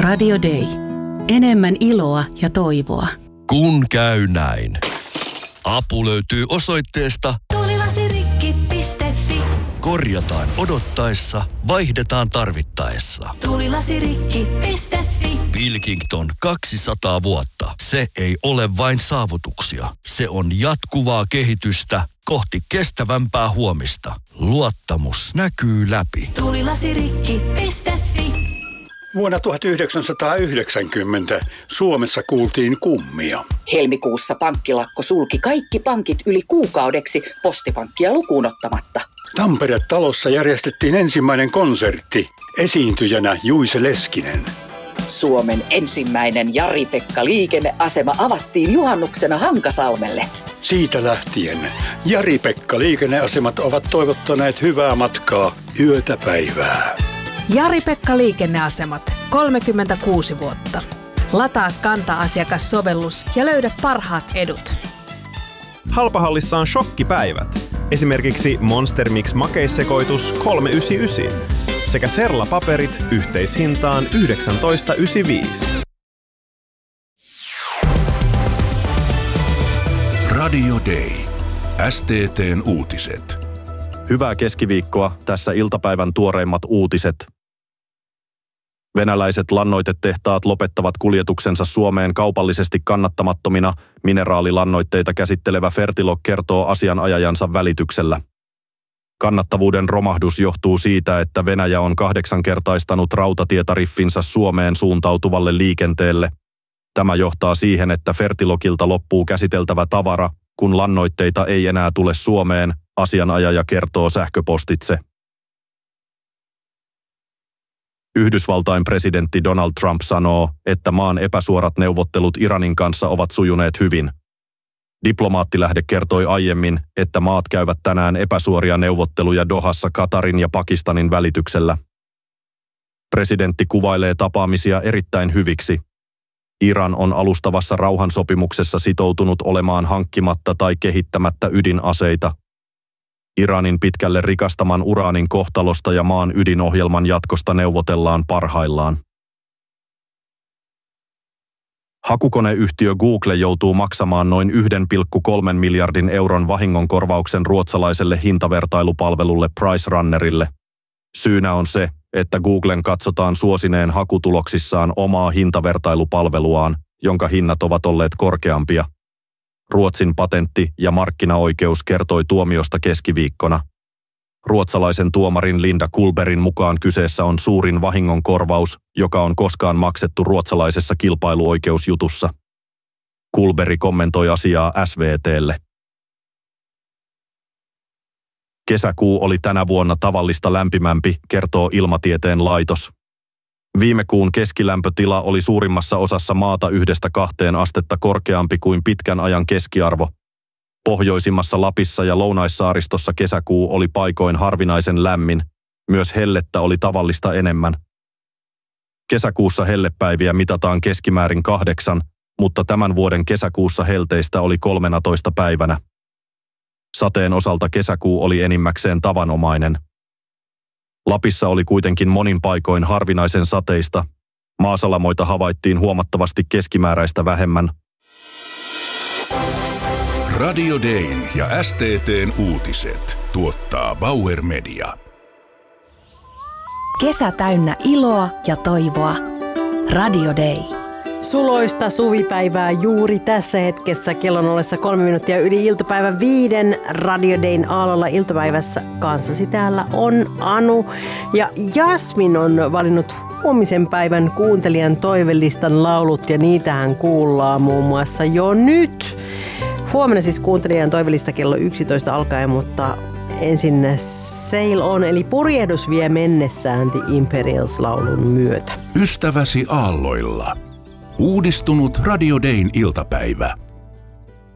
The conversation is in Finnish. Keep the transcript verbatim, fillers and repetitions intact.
Radio Day. Enemmän iloa ja toivoa. Kun käy näin. Apu löytyy osoitteesta tuulilasirikki piste fi. Korjataan odottaessa, vaihdetaan tarvittaessa. tuulilasirikki piste fi. Pilkington kaksisataa vuotta. Se ei ole vain saavutuksia. Se on jatkuvaa kehitystä kohti kestävämpää huomista. Luottamus näkyy läpi. tuulilasirikki piste fi. Vuonna tuhatyhdeksänsataayhdeksänkymmentä Suomessa kuultiin kummia. Helmikuussa pankkilakko sulki kaikki pankit yli kuukaudeksi postipankkia lukuun ottamatta. Tampere-talossa järjestettiin ensimmäinen konsertti. Esiintyjänä Juise Leskinen. Suomen ensimmäinen Jari-Pekka liikenneasema avattiin juhannuksena Hankasalmelle. Siitä lähtien Jari-Pekka liikenneasemat ovat toivottaneet hyvää matkaa yötä päivää. Jari-Pekka liikenneasemat, kolmekymmentäkuusi vuotta. Lataa Kanta-asiakassovellus ja löydä parhaat edut. Halpahallissa on shokkipäivät. Esimerkiksi Monster Mix makeissekoitus kolme yhdeksänkymmentäyhdeksän sekä Serla-paperit yhteishintaan yhdeksäntoista yhdeksänkymmentäviisi. Radio Day. S T T:n uutiset. Hyvää keskiviikkoa, tässä iltapäivän tuoreimmat uutiset. Venäläiset lannoitetehtaat lopettavat kuljetuksensa Suomeen kaupallisesti kannattamattomina. Mineraalilannoitteita käsittelevä Fertilog kertoo asianajajansa välityksellä. Kannattavuuden romahdus johtuu siitä, että Venäjä on kahdeksankertaistanut rautatietariffinsa Suomeen suuntautuvalle liikenteelle. Tämä johtaa siihen, että Fertilogilta loppuu käsiteltävä tavara, kun lannoitteita ei enää tule Suomeen, asianajaja kertoo sähköpostitse. Yhdysvaltain presidentti Donald Trump sanoo, että maan epäsuorat neuvottelut Iranin kanssa ovat sujuneet hyvin. Diplomaattilähde kertoi aiemmin, että maat käyvät tänään epäsuoria neuvotteluja Dohassa Katarin ja Pakistanin välityksellä. Presidentti kuvailee tapaamisia erittäin hyviksi. Iran on alustavassa rauhansopimuksessa sitoutunut olemaan hankkimatta tai kehittämättä ydinaseita. Iranin pitkälle rikastaman uraanin kohtalosta ja maan ydinohjelman jatkosta neuvotellaan parhaillaan. Hakukoneyhtiö Google joutuu maksamaan noin yksi pilkku kolme miljardin euron vahingonkorvauksen ruotsalaiselle hintavertailupalvelulle PriceRunnerille. Syynä on se, että Googlen katsotaan suosineen hakutuloksissaan omaa hintavertailupalveluaan, jonka hinnat ovat olleet korkeampia. Ruotsin patentti- ja markkinaoikeus kertoi tuomiosta keskiviikkona. Ruotsalaisen tuomarin Linda Kulberin mukaan kyseessä on suurin vahingonkorvaus, joka on koskaan maksettu ruotsalaisessa kilpailuoikeusjutussa. Kulberi kommentoi asiaa S V T:lle. Kesäkuu oli tänä vuonna tavallista lämpimämpi, kertoo Ilmatieteen laitos. Viime kuun keskilämpötila oli suurimmassa osassa maata yhdestä kahteen astetta korkeampi kuin pitkän ajan keskiarvo. Pohjoisimmassa Lapissa ja Lounaissaaristossa kesäkuu oli paikoin harvinaisen lämmin, myös hellettä oli tavallista enemmän. Kesäkuussa hellepäiviä mitataan keskimäärin kahdeksan, mutta tämän vuoden kesäkuussa helteistä oli kolmenatoista päivänä. Sateen osalta kesäkuu oli enimmäkseen tavanomainen. Lapissa oli kuitenkin monin paikoin harvinaisen sateista. Maasalamoita havaittiin huomattavasti keskimääräistä vähemmän. Radio Dayn ja S T T:n uutiset tuottaa Bauer Media. Kesä täynnä iloa ja toivoa. Radio Day. Suloista suvipäivää juuri tässä hetkessä. Kello on ollessa kolme minuuttia yli iltapäivän viiden. Radio Dayn aallolla iltapäivässä kanssasi täällä on Anu. Ja Jasmin on valinnut huomisen päivän kuuntelijan toivelistan laulut ja niitähän kuullaan muun muassa jo nyt. Huomenna siis kuuntelijan toivelista kello yksitoista alkaen, mutta ensin Sail On, eli purjehdus vie mennessään The Imperials-laulun myötä. Ystäväsi aalloilla. Uudistunut Radio Dayn iltapäivä.